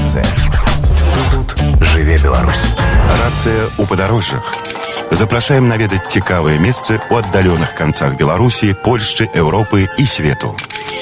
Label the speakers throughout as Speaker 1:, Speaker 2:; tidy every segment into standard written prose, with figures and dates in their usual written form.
Speaker 1: Рацыя. Тут жыве Беларусь.
Speaker 2: Рацыя ў падарожжах. Запрашаем наведаць цікавыя месцы ў аддаленых канцах Беларусі, Польшчы, Еўропы і свету.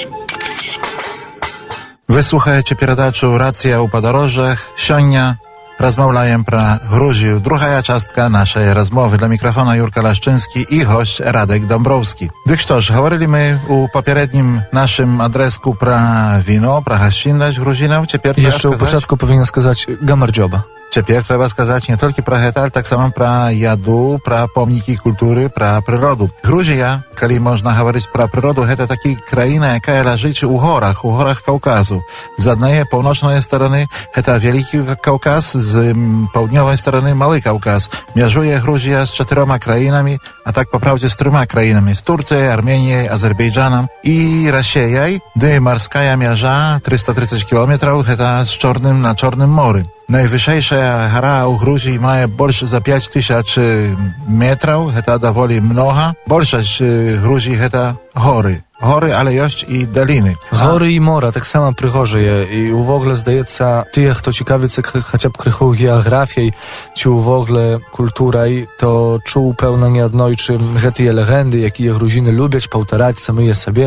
Speaker 3: Вы слухаеце перадачу «Рацыя ў падарожжах». Сёння размаўляем пра Грузію. Другая частка нашай размовы. Dla mikrofona Jurka Laszczyński i gość Radek Dąbrowski. Дык што ж, гаварылі мы ў папярэднім нашым адрэску пра віно, пра гасціннасць грузінаў.
Speaker 4: Jeszcze u początku powinien сказаць гамарджоба.
Speaker 3: Цяпер трэба сказаць не толькі пра гэта, але таксама пра яду, пра помнікі культуры, пра прыроду. Грузія, калі можна гаварыць пра прыроду, гэта такі краіна, якая ляжыць у горах Каўказу. З аднае паўночнай стараны гэта Вялікі Каўказ, з паўднёвай стараны Малы Каўказ. Мяжуе Грузія з 4 краінамі, а так папраўдзе з 3 краінамі: з Турцыяй, Арменіяй, Азербайджанам і Расіяй, ды марская мяжа 330 кілометраў, гэта з Чорным на Чорным моры. Najwyższa góra u Gruzji ma больше za 5000 metrów, to dowoli mnoga. Большасць Gruzji to góry. Góry, ale jest i doliny.
Speaker 4: Góry i mora, tak samo прыгожа je. I w ogóle zdaється, tych, kto ciekawicy chociaż krychu geografią, czy w ogóle kulturą, to czuł pełno nieodnojczy te legendy, jakie Gruziny lubią powtarzać same sobie,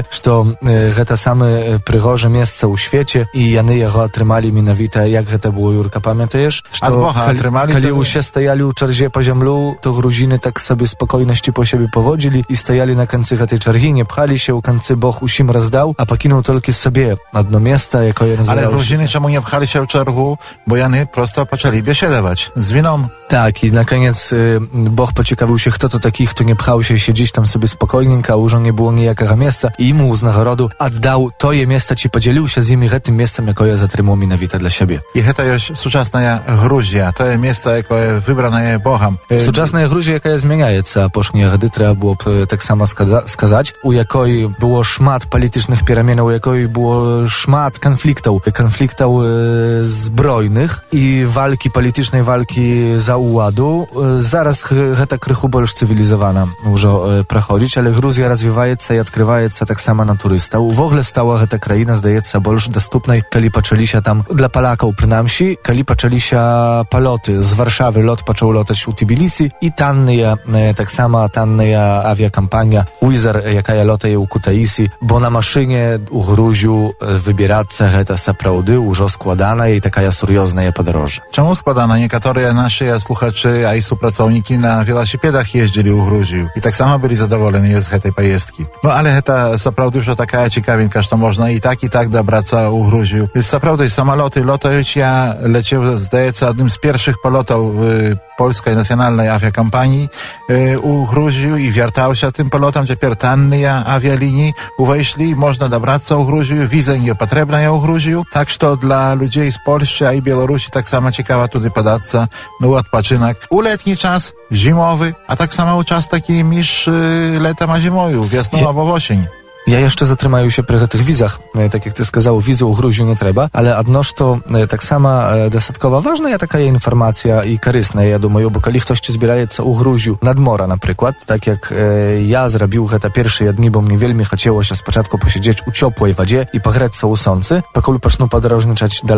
Speaker 4: że te same прыгожа miejsca u świecie i jany jego otrzymali mianowite, jak to było, Jurka, pamiętasz? Kiedy się stajali u czerzie po ziemlu, to Gruziny tak sobie spokojności po siebie powodzili i stajali na końcu tej czergi, nie pchali się u końcu Boh усім роздав, а покинув тільки собі одне місце, яке називалося...
Speaker 3: Ale Gruziny czemu nie pchali się w czergu? Bo jany prosto zaczęli biesiedować z winą.
Speaker 4: Tak, i na koniec Boh pociekawił się, kto to taki, kto nie pchał się siedzieć tam sobie spokojnienko, a już nie było nijakiego miejsca i mu z nagrodu oddał to je miejsce, ci podzielił się z nimi tym miejscem, jakie zatrzymał mianowite dla siebie.
Speaker 3: I to jest współczesna Gruzja, to jest miejsce, jakie wybrane Bohem.
Speaker 4: Współczesna Gruzja, jaka zmienia się, a później trzeba było tak samo skazać, u jakiej było szmat politycznych перемен, u jakiej było szmat konfliktów zbrojnych i walki politycznej, walki za uładu. Zaraz ta krychu już cywilizowana może przechodzić, ale Gruzja rozwija się i odkrywa się tak samo na turystów. W ogóle stała ta kraina, zdaje się, już dostępna, kiedy zaczęli się tam, dla Polaków przynajmniej, kiedy zaczęli się paloty. Z Warszawy lot zaczął latać u Tbilisi i tak samo tanna awiakampania Wizar, jaka lataje u Kutaisi, bo na maszynie u Gruziu wybierać to naprawdę już składana i taka seriozna podróż.
Speaker 3: Czemu składana? Niektóre nasze słuchacze, a i współpracownicy na велосипедach jeździli u Gruziu i tak samo byli zadowoleni z tej pojezdki. No ale to naprawdę już taka ciekawinka, że można i tak dobrać u Gruziu. Naprawdę samoloty latają. Ja leciał, zdaje się, jednym z pierwszych polotów polskiej nacjonalnej awiakampanii u Gruziu i wiertał się tym polotem. Teraz tanne awialinii weszli, można dobrać u Gruziu, wizy nie potrzebne u Gruziu. Tak, że dla ludzi z Polski, a i Białorusi tak samo ciekawa tutaj podać na odpoczynek. U letni czas, zimowy, a tak samo czas taki miż letem a zimoju, wiosną albo osień.
Speaker 4: Ja jeszcze zatrzymają się przy tych wizach, tak jak ty skazał, wizy u Gruziu nie trzeba, ale odnoż to tak sama dodatkowo ważna jest taka informacja i korysna, ja думаю, bo kiedy ktoś zbieraje u Gruziu nad mora na przykład, tak jak ja zrobił te pierwsze dni, bo mnie wielmi chciało się z początku posiedzieć u ciepłej wodzie i pograć się u słońca, po kiedy zaczną podróżniczać